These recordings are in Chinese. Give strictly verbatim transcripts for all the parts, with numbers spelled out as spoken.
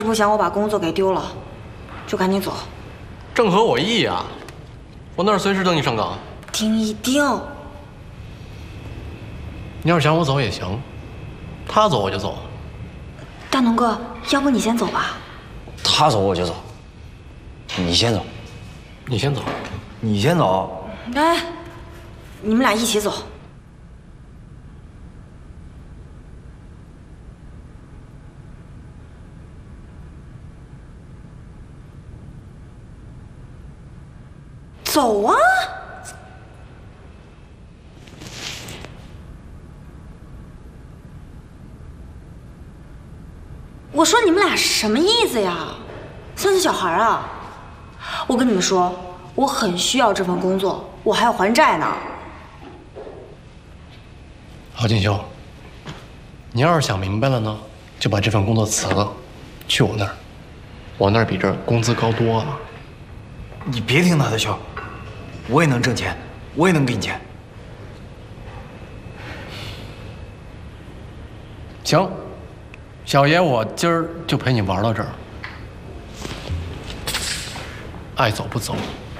不想我把工作给丢了，就赶紧走。 正合我意呀，我那儿随时等你上岗。 丁一丁， 你要是想我走也行，他走我就走。 大农哥，要不你先走吧？ 他走我就走，你先走， 你先走， 你先走。 哎，你们俩一起走。 走啊！我说你们俩什么意思呀？像是小孩啊！我跟你们说，我很需要这份工作，我还要还债呢。 郝锦绣，你要是想明白了呢，就把这份工作辞了，去我那儿，我那儿比这儿工资高多了。 你别听他的笑。 我也能挣钱，我也能给你钱。 行，小爷我今儿就陪你玩到这儿，爱走不走。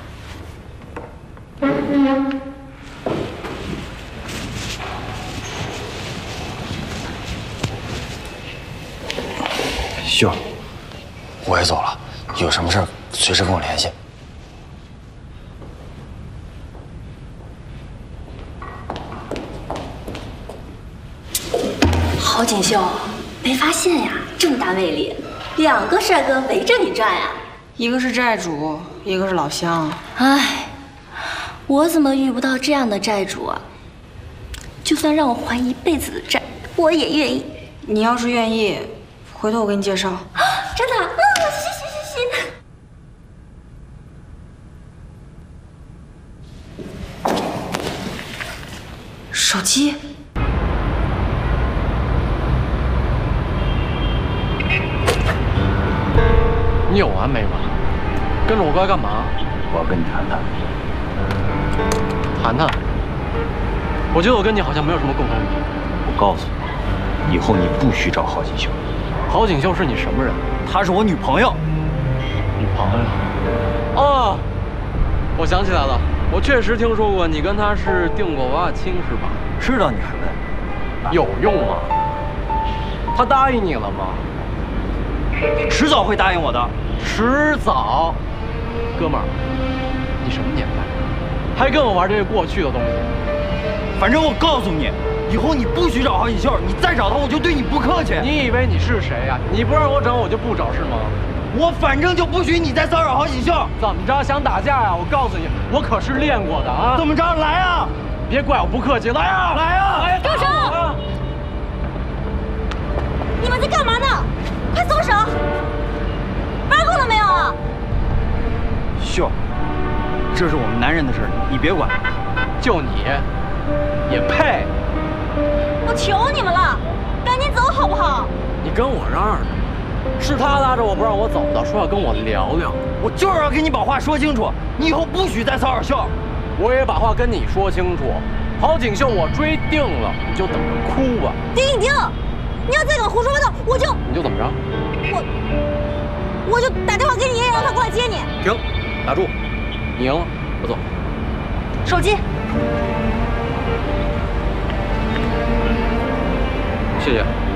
秀，我也走了，有什么事儿随时跟我联系。 郝锦绣，没发现呀？这么大魅力，两个帅哥围着你转呀！ 一个是债主，一个是老乡。 唉，我怎么遇不到这样的债主啊？就算让我还一辈子的债，我也愿意。 你要是愿意，回头我给你介绍。 啊，真的？嗯，行行行行。 手机。 你有完没完？跟着我过来干嘛？ 我要跟你谈谈。 谈谈？我觉得我跟你好像没有什么共同语言。 我告诉你，以后你不许找郝锦绣。 郝锦绣是你什么人？ 她是我女朋友。 女朋友？哦，我想起来了，我确实听说过你跟她是订过娃娃亲，是吧？ 知道你还问？ 有用吗？她答应你了吗？ 迟早会答应我的， 迟早，哥们儿，你什么年代，还跟我玩这些过去的东西？ 反正我告诉你，以后你不许找郝锦绣，你再找她，我就对你不客气。 你以为你是谁呀？你不让我找，我就不找是吗？ 我反正就不许你再骚扰郝锦绣。 怎么着？想打架呀？我告诉你，我可是练过的啊！ 怎么着？来啊！ 别怪我不客气，来啊！ 来啊！ 来！ 住手！ 啊！ 你们在干嘛呢？ 快松手！玩够了没有啊？ 秀，这是我们男人的事，你别管。 就你，也配？ 我求你们了，赶紧走好不好？ 你跟我嚷嚷的，是他拉着我不让我走的，说要跟我聊聊。 我就是要跟你把话说清楚，你以后不许再骚扰秀。 我也把话跟你说清楚，郝锦绣我追定了，你就等着哭吧。 丁一丁。 你要再敢胡说八道，我就你就怎么着？ 我我就打电话给你爷爷，让他过来接你。 停，打住！你赢了，我走。 手机。 谢谢。